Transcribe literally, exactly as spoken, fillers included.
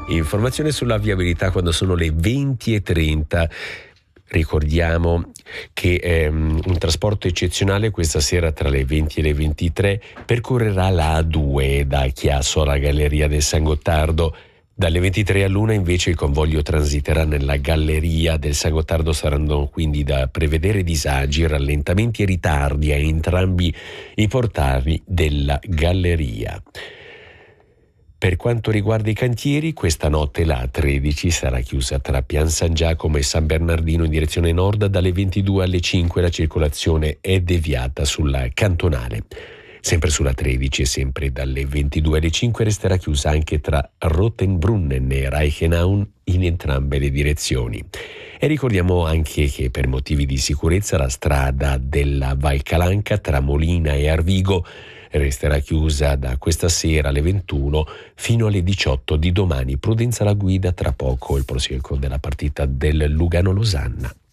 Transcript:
Informazione sulla viabilità quando sono le venti e trenta. Ricordiamo che ehm, un trasporto eccezionale questa sera tra le venti e le ventitré percorrerà la A due da Chiasso alla Galleria del San Gottardo. Dalle ventitré all'una invece il convoglio transiterà nella Galleria del San Gottardo. Saranno quindi da prevedere disagi, rallentamenti e ritardi a entrambi i portali della Galleria. Per quanto riguarda i cantieri, questa notte la A tredici sarà chiusa tra Pian San Giacomo e San Bernardino in direzione nord. Dalle ventidue alle cinque la circolazione è deviata sulla cantonale. Sempre sulla tredici e sempre dalle ventidue alle cinque resterà chiusa anche tra Rottenbrunnen e Reichenau in entrambe le direzioni. E ricordiamo anche che per motivi di sicurezza la strada della Val Calanca tra Molina e Arvigo resterà chiusa da questa sera alle ventuno fino alle diciotto di domani. Prudenza alla guida, tra poco il proseguo della partita del Lugano-Losanna.